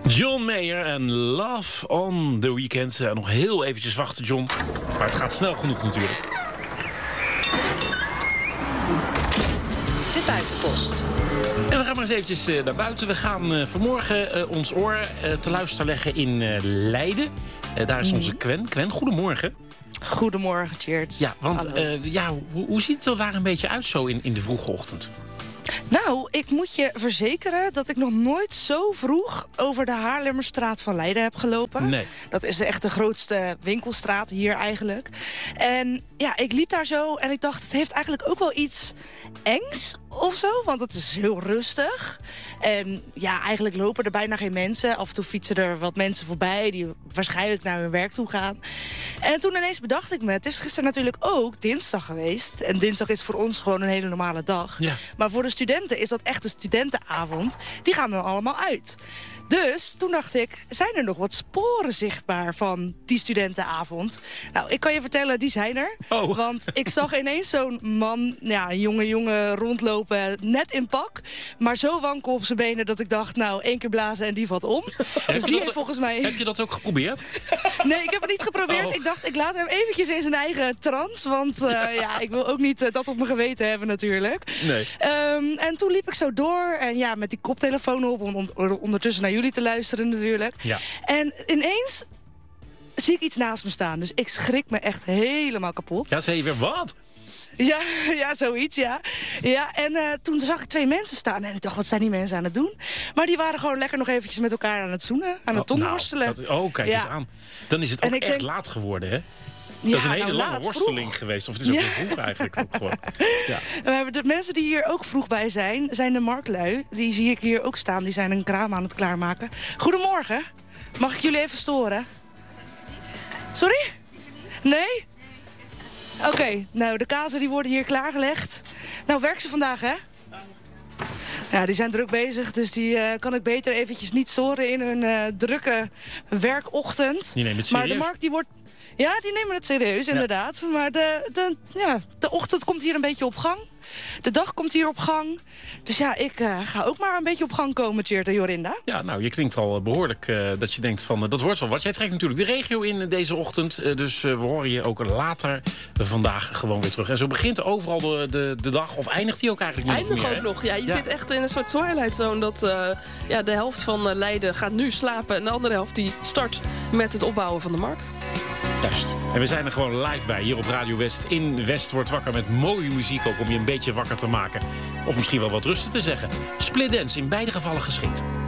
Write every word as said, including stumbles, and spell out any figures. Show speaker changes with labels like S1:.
S1: John Mayer en Love on the Weekend. Uh, nog heel eventjes wachten, John. Maar het gaat snel genoeg natuurlijk.
S2: De Buitenpost.
S1: En we gaan maar eens eventjes uh, naar buiten. We gaan uh, vanmorgen uh, ons oor uh, te luisteren leggen in uh, Leiden. Uh, daar is onze Gwen. Gwen, goedemorgen.
S3: Goedemorgen, Tjeerd.
S1: Ja, want uh, ja, hoe, hoe ziet het er daar een beetje uit zo in, in de vroege ochtend?
S3: Nou, ik moet je verzekeren dat ik nog nooit zo vroeg over de Haarlemmerstraat van Leiden heb gelopen.
S1: Nee.
S3: Dat is echt de grootste winkelstraat hier eigenlijk. En ja, ik liep daar zo en ik dacht, het heeft eigenlijk ook wel iets engs of zo. Want het is heel rustig. En ja, eigenlijk lopen er bijna geen mensen. Af en toe fietsen er wat mensen voorbij die waarschijnlijk naar hun werk toe gaan. En toen ineens bedacht ik me, het is gisteren natuurlijk ook dinsdag geweest. En dinsdag is voor ons gewoon een hele normale dag.
S1: Ja.
S3: Maar voor de studenten is dat echt een studentenavond. Die gaan dan allemaal uit. Dus toen dacht ik, zijn er nog wat sporen zichtbaar van die studentenavond? Nou, ik kan je vertellen, die zijn er.
S1: Oh.
S3: Want ik zag ineens zo'n man, ja, een jonge jongen rondlopen, net in pak. Maar zo wankel op zijn benen dat ik dacht, nou, één keer blazen en die valt om. Dus die heeft volgens mij...
S1: Heb je dat ook geprobeerd?
S3: Nee, ik heb het niet geprobeerd.
S1: Oh.
S3: Ik dacht, ik laat hem eventjes in zijn eigen trance. Want uh, ja, ik wil ook niet uh, dat op mijn geweten hebben natuurlijk.
S1: Nee.
S3: Um, en toen liep ik zo door. En ja, met die koptelefoon op. Om on- ondertussen naar jullie te luisteren natuurlijk.
S1: Ja.
S3: En ineens zie ik iets naast me staan. Dus ik schrik me echt helemaal kapot.
S1: Ja, zei je weer wat?
S3: Ja, ja, zoiets, ja. ja en uh, toen zag ik twee mensen staan. En ik dacht, wat zijn die mensen aan het doen? Maar die waren gewoon lekker nog eventjes met elkaar aan het zoenen. Aan het tonworstelen.
S1: Nou, dat, oh, kijk
S3: ja.
S1: eens aan. Dan is het ook
S3: En ik
S1: echt
S3: denk...
S1: laat geworden, hè?
S3: Ja,
S1: dat is een hele
S3: nou,
S1: lange
S3: laat,
S1: worsteling
S3: vroeg.
S1: geweest. Of het is ook
S3: Ja.
S1: heel vroeg eigenlijk ook gewoon. Ja.
S3: We hebben de mensen die hier ook vroeg bij zijn, zijn de marktlui. Die zie ik hier ook staan. Die zijn een kraam aan het klaarmaken. Goedemorgen. Mag ik jullie even storen? Sorry? Nee? Oké, okay, nou de kazen die worden hier klaargelegd. Nou, werk ze vandaag, hè? Ja, die zijn druk bezig, dus die uh, kan ik beter eventjes niet storen in hun uh, drukke werkochtend.
S1: Die nemen het
S3: maar
S1: serieus.
S3: de markt die wordt... Ja, die nemen het serieus, inderdaad. Ja. Maar de, de, ja, de ochtend komt hier een beetje op gang. De dag komt hier op gang. Dus ja, ik uh, ga ook maar een beetje op gang komen, Tjeerd en Jorinda.
S1: Ja, nou, je klinkt al behoorlijk uh, dat je denkt van, uh, dat wordt wel wat. Jij trekt natuurlijk de regio in uh, deze ochtend. Uh, dus uh, we horen je ook later uh, vandaag gewoon weer terug. En zo begint overal de, de, de dag, of eindigt die ook eigenlijk niet
S4: Eindig
S1: meer,
S4: ook
S1: hè?
S4: nog, ja. Je
S1: Ja.
S4: zit echt in een soort twilight zone. Dat uh, ja, de helft van uh, Leiden gaat nu slapen. En de andere helft die start met het opbouwen van de markt.
S1: Juist. En we zijn er gewoon live bij, hier op Radio West. In West wordt wakker met mooie muziek ook om je een beetje wakker te maken. Of misschien wel wat rusten te zeggen. Split Dance, in beide gevallen geschikt.